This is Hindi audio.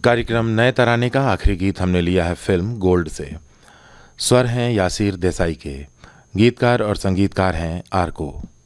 कार्यक्रम नए तराने का आखिरी गीत हमने लिया है फिल्म गोल्ड से। स्वर हैं यासिर देसाई के, गीतकार और संगीतकार हैं आरको।